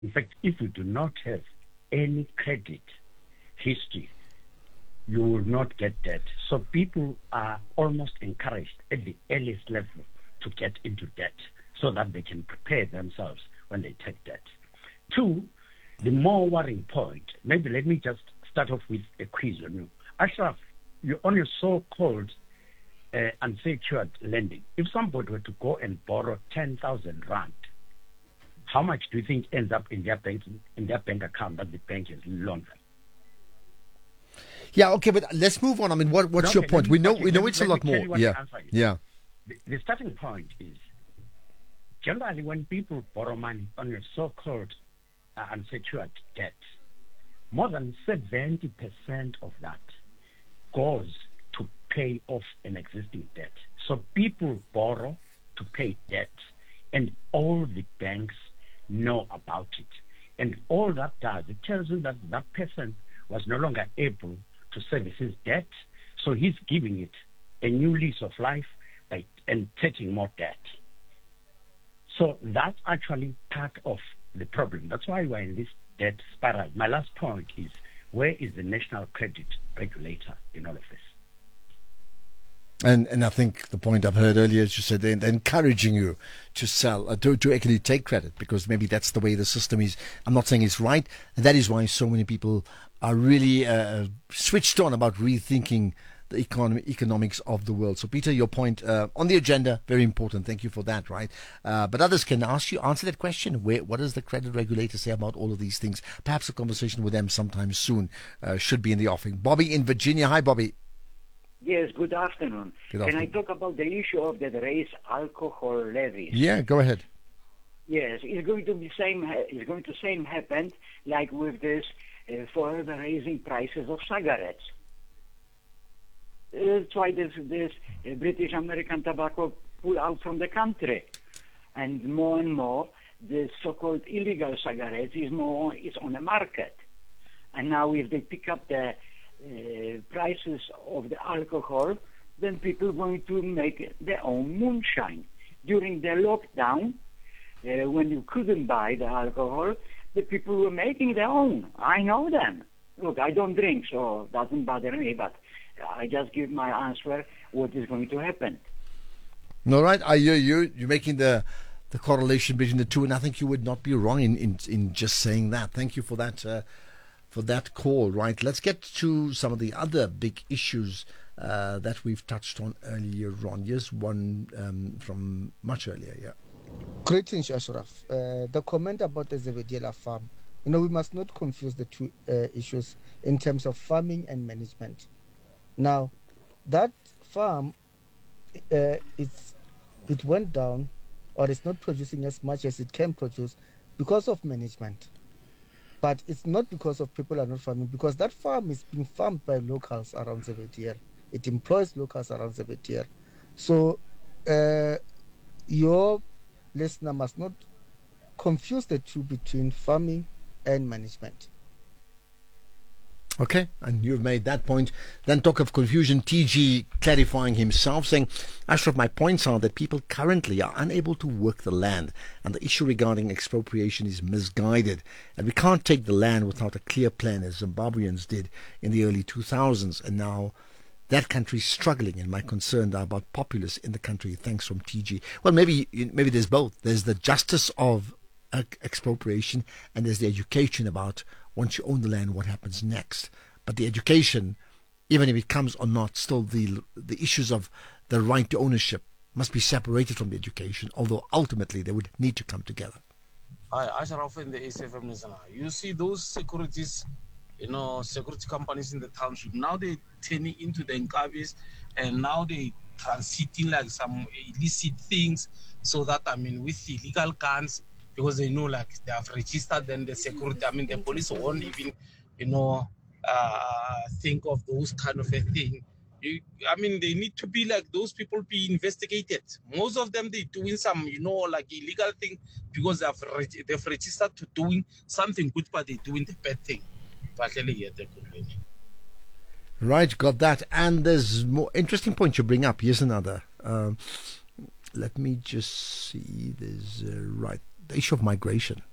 In fact, if you do not have any credit history, you will not get debt. So people are almost encouraged at the earliest level to get into debt so that they can prepare themselves when they take debt. Two, the more worrying point, maybe let me just start off with a quiz on you. Ashraf, you on your so-called unsecured lending, if somebody were to go and borrow 10,000 rand, how much do you think ends up in their bank account that the bank has loaned them? Yeah, okay, but let's move on. I mean, what's your point? We know it's a lot more. Yeah, yeah. The starting point is generally when people borrow money on your so-called unsecured debt, more than 70% of that goes to pay off an existing debt. So people borrow to pay debt, and all the banks know about it. And all that does, it tells you that that person was no longer able to service his debt, so he's giving it a new lease of life and taking more debt. So that's actually part of the problem. That's why we're in this debt spiral. My last point is, where is the national credit regulator in all of this? And I think the point I've heard earlier is you said they're encouraging you to sell, to actually take credit, because maybe that's the way the system is. I'm not saying it's right. And that is why so many people are really switched on about rethinking the economics of the world. So, Peter, your point on the agenda, very important. Thank you for that, right? But others can answer that question. What does the credit regulator say about all of these things? Perhaps a conversation with them sometime soon should be in the offing. Bobby in Virginia. Hi, Bobby. Yes, good afternoon. Can I talk about the issue of the raised alcohol levies? Yeah, go ahead. Yes, it's going to be same. It's going to same happen like with this forever raising prices of cigarettes. That's why this British American tobacco pull out from the country, and more the so-called illegal cigarettes is on the market, and now if they pick up the prices of the alcohol, then people are going to make their own moonshine. During the lockdown, when you couldn't buy the alcohol, the people were making their own. I know them. Look, I don't drink, so it doesn't bother me, but I just give my answer what is going to happen. All right. You're making the correlation between the two, and I think you would not be wrong in just saying that. Thank you for that call, right? Let's get to some of the other big issues that we've touched on earlier on. Here's one from much earlier, yeah. Greetings, Ashraf. The comment about the Zebediela farm, we must not confuse the two issues in terms of farming and management. Now, that farm, it went down, or it's not producing as much as it can produce because of management. But it's not because of people are not farming, because that farm is being farmed by locals around Zebediela. It employs locals around Zebediela. So your listener must not confuse the two between farming and management. Okay, and you've made that point. Then talk of confusion, TG clarifying himself, saying, Ashraf, my points are that people currently are unable to work the land, and the issue regarding expropriation is misguided, and we can't take the land without a clear plan, as Zimbabweans did in the early 2000s, and now that country is struggling, and my concerns are about populace in the country. Thanks, from TG. Well, maybe there's both. There's the justice of expropriation, and there's the education about once you own the land, what happens next. But the education, even if it comes or not, still the issues of the right to ownership must be separated from the education, although ultimately they would need to come together. Hi, Ashraf in the ACFM listener. You see those securities, security companies in the township, now they're turning into the Nkabis, and now they transiting like some illicit things, so that, with illegal guns, because they know like they have registered, then the security, the police won't even, think of those kind of a thing. They need to be like those people be investigated. Most of them, they're doing some, like illegal thing because they've registered to doing something good, but they're doing the bad thing. Right, got that. And there's more interesting points you bring up. Here's another. Let me just see. There's, right. The issue of migration.